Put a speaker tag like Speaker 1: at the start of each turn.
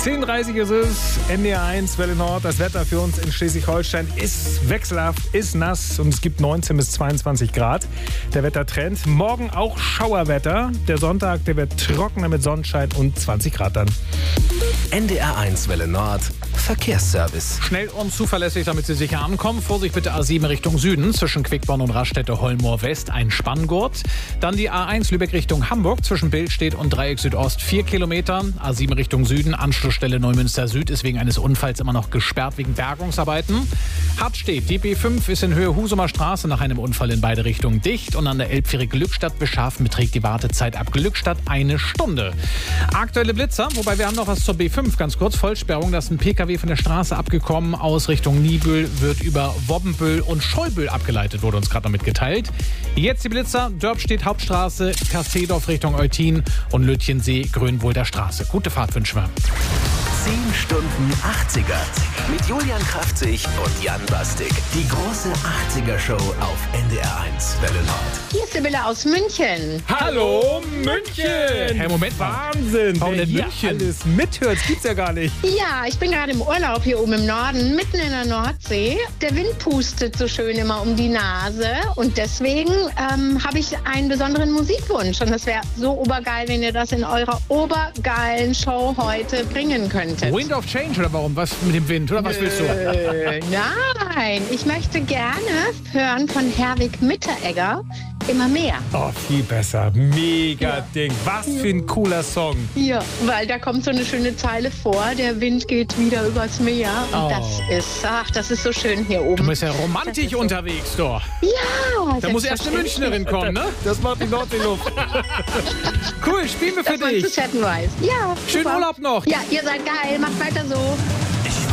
Speaker 1: 10:30 ist es, NDR1, Welle Nord. Das Wetter für uns in Schleswig-Holstein ist wechselhaft, ist nass und es gibt 19 bis 22 Grad. Der Wettertrend. Morgen auch Schauerwetter. Der Sonntag, der wird trockener mit Sonnenschein und 20 Grad dann.
Speaker 2: NDR1 Welle Nord. Verkehrsservice.
Speaker 3: Schnell und zuverlässig, damit Sie sicher ankommen. Vorsicht bitte A7 Richtung Süden. Zwischen Quickborn und Raststätte-Holmoor West ein Spanngurt. Dann die A1 Lübeck Richtung Hamburg. Zwischen Billstedt und Dreieck Südost 4 Kilometer. A7 Richtung Süden. Anschlussstelle Neumünster Süd ist wegen eines Unfalls immer noch gesperrt wegen Bergungsarbeiten. Hartstedt. Die B5 ist in Höhe Husumer Straße nach einem Unfall in beide Richtungen dicht. Und an der Elbfähre Glückstadt-Beschaffen beträgt die Wartezeit ab Glückstadt 1 Stunde. Aktuelle Blitzer. Wobei wir haben noch was zur B5. Ganz kurz. Vollsperrung. Das ist ein PKW von der Straße abgekommen aus Richtung Niebüll, wird über Wobbenbüll und Scheubüll abgeleitet, wurde uns gerade noch mitgeteilt. Jetzt die Blitzer, Dörpstedt Hauptstraße, Kasseedorf Richtung Eutin und Lütchensee, Grünwolder Straße. Gute Fahrt wünschen wir.
Speaker 2: 10 Stunden 80er mit Julian Kraftzig und Jan Bastik. Die große 80er-Show auf NDR1 Welle Nord.
Speaker 4: Hier ist Sibylle aus München.
Speaker 1: Hallo München!
Speaker 3: Hey, Moment mal.
Speaker 1: Wahnsinn!
Speaker 3: Warum
Speaker 1: Wer
Speaker 3: denn
Speaker 1: hier
Speaker 3: München?
Speaker 1: alles mithört, gibt's ja gar nicht.
Speaker 4: Ja, ich bin gerade im Urlaub hier oben im Norden, mitten in der Nordsee. Der Wind pustet so schön immer um die Nase und deswegen habe ich einen besonderen Musikwunsch. Und das wäre so obergeil, wenn ihr das in eurer obergeilen Show heute bringen könntet.
Speaker 3: Wind of Change oder warum? Was mit dem Wind oder was willst du?
Speaker 4: Nein, ich möchte gerne hören von Herwig Mitteregger immer mehr.
Speaker 1: Oh, viel besser. Mega Ding. Was für ein cooler Song.
Speaker 4: Ja, weil da kommt so eine schöne Zeile vor, der Wind geht wieder übers Meer. Und das ist so schön hier oben.
Speaker 3: Du bist ja romantisch unterwegs, doch.
Speaker 4: Ja,
Speaker 3: Da muss erst eine Münchnerin kommen, ne?
Speaker 1: Das macht die Nordseeluft.
Speaker 3: Cool, spielen wir für
Speaker 4: dass man zu
Speaker 3: dich.
Speaker 4: chatten weiß. Ja,
Speaker 3: Schönen
Speaker 4: super.
Speaker 3: Urlaub noch.
Speaker 4: Ja, ihr seid geil, macht weiter so.